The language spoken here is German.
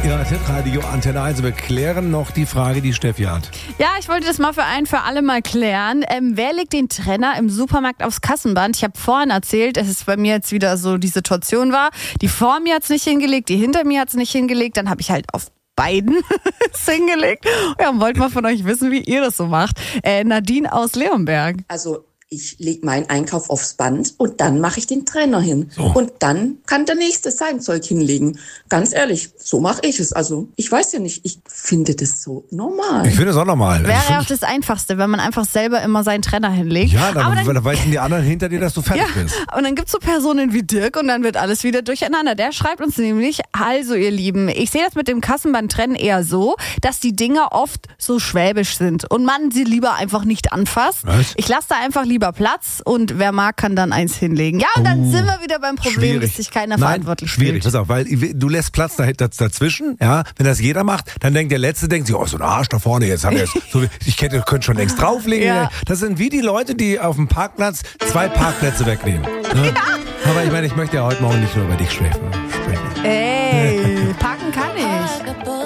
Ja, Hitradio Antenne 1. Wir klären noch die Frage, die Steffi hat. Ja, ich wollte das mal für ein für alle mal klären. Wer legt den Trenner im Supermarkt aufs Kassenband? Ich habe vorhin erzählt, dass es bei mir jetzt wieder so die Situation war. Die vor mir hat es nicht hingelegt, die hinter mir hat es nicht hingelegt. Dann habe ich halt auf beiden es hingelegt. Ja, und wollte mal von euch wissen, wie ihr das so macht. Nadine aus Leonberg. Also ich lege meinen Einkauf aufs Band und dann mache ich den Trenner hin. So. Und dann kann der Nächste sein Zeug hinlegen. Ganz ehrlich, so mache ich es. Also ich weiß ja nicht, ich finde das so normal. Ich finde es auch normal. Wäre ja auch das Einfachste, wenn man einfach selber immer seinen Trenner hinlegt. Ja, Aber dann weißen die anderen hinter dir, dass du fertig bist. Und dann gibt's so Personen wie Dirk und dann wird alles wieder durcheinander. Der schreibt uns nämlich, also ihr Lieben, ich sehe das mit dem Kassenband-Trennen eher so, dass die Dinger oft so schwäbisch sind und man sie lieber einfach nicht anfasst. Was? Ich lasse da einfach lieber Platz und wer mag, kann dann eins hinlegen. Ja, und dann sind wir wieder beim Problem, dass sich keiner verantwortlich schwierig. fühlt. Pass auf, weil du lässt Platz dazwischen, ja. Wenn das jeder macht, dann denkt der Letzte, sich, oh, so ein Arsch da vorne, jetzt haben wir jetzt, so, ich könnte schon längst drauflegen. Ja. Das sind wie die Leute, die auf dem Parkplatz 2 Parkplätze wegnehmen. Ne? Ja. Aber ich meine, ich möchte ja heute Morgen nicht nur über dich sprechen. Ey.